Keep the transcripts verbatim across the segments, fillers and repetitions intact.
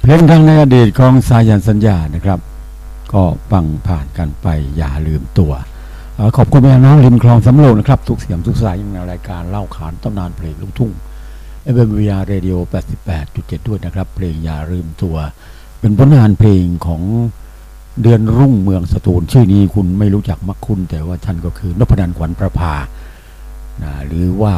เพลงดังในอดีตของสายันสัญญานะครับก็ฟังผ่านกันไปอย่าลืมตัวขอบคุณแม่น้องริมคลองสำโรงนะครับทุกเสียงทุกสายยังในรายการเล่าขานตำนานเพลงลูกทุ่ง เอ เอ็ม วี อาร์ Radio แปดสิบแปดจุดเจ็ด ด้วยนะครับเพลงอย่าลืมตัวเป็นผลงานเพลงของเดือนรุ่งเมืองสตูลชื่อนี้คุณไม่รู้จักมักคุณแต่ว่าท่านก็คือนพนันท์ขวัญประภานะหรือว่า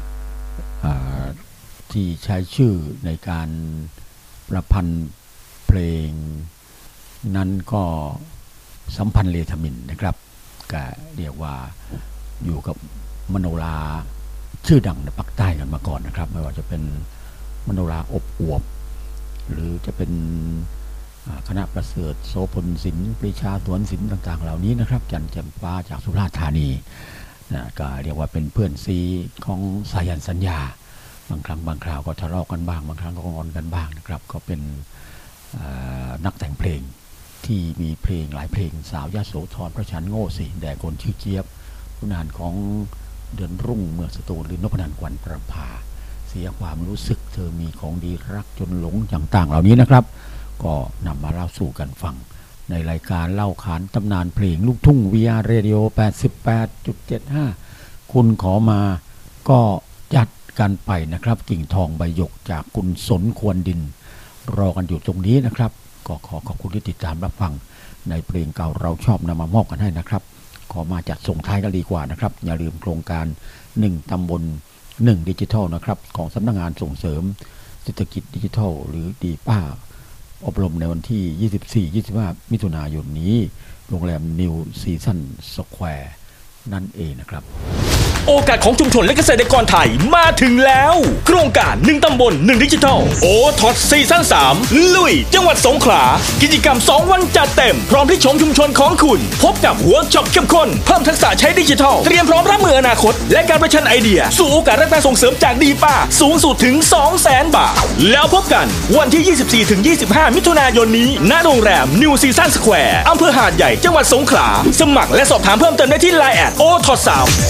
ที่ใช้ชื่อในการประพันธ์เพลงนั้นก็สัมพันธ์เลธมินนะครับก็เรียกว่าอยู่กับมโนราชื่อดังในภาคใต้กันมาก่อนนะครับไม่ว่าจะเป็นมโนราอบอวบหรือจะเป็นคณะประเสริฐโสพลศิลป์ปรีชาสวนศิลป์ต่างๆเหล่านี้นะครับจันแจ่มฟ้าจากสุราษฎร์ธานีนะก็เรียกว่าเป็นเพื่อนซีของสายันสัญญาบางครั้งบางคราวก็ทะเลาะกันบ้างบางครั้งก็งอนกันบ้างนะครับก็เป็นนักแต่งเพลงที่มีเพลงหลายเพลงสาวยโสธรพระฉันโง่สิแด่คนชื่อเจี๊ยบผู้นานของเดือนรุ่งเมืองสตูลหรือนพนันท์ขวัญประภาเสียความรู้สึกเธอมีของดีรักจนหลงต่างๆเหล่านี้นะครับก็นำมาเล่าสู่กันฟังในรายการเล่าขานตำนานเพลงลูกทุ่ง วี อาร์ Radio แปดสิบแปดจุดเจ็ดห้า คุณขอมาก็จัดกันไปนะครับกิ่งทองใบหยกจากคุณสนควรดินรอกันอยู่ตรงนี้นะครับก็ขอขอบคุณที่ติดตามรับฟังในเพลงเก่าเราชอบนำมามอบกันให้นะครับขอมาจัดส่งท้ายกันดีกว่านะครับอย่าลืมโครงการหนึ่งตำบลหนึ่งดิจิทัลนะครับของสำนักงานส่งเสริมเศรษฐกิจดิจิทัลหรือดีป้าอบรมในวันที่ ยี่สิบสี่ ยี่สิบห้า มิถุนายนนี้โรงแรมนิวซีซั่นสแควร์นั่นเองนะครับโอกาสของชุมชนและเกษตรกรไทยมาถึงแล้วโครงการหนึ่งตำบลหนึ่งดิจิทัลโอท็อปซีซั่นสามลุยจังหวัดสงขลากิจกรรมสองวันจัดเต็มพร้อมพลิกโฉมชุมชนของคุณพบกับเวิร์กช็อปเข้มข้นเพิ่มทักษะใช้ดิจิทัลเตรียมพร้อมรับมืออนาคตและการประชันไอเดียสู่โอกาสรับการส่งเสริมจากดีป้าสูงสุดถึง สองแสน บาทแล้วพบกันวันที่ ยี่สิบสี่ถึงยี่สิบห้า มิถุนายนนี้ณโรงแรมนิวซีซั่นสแควร์อำเภอหาดใหญ่จังหวัดสงขลาสมัครและสอบถามเพิ่มเติมได้ที่ ไลน์ แอท โอ ที โอ ที สาม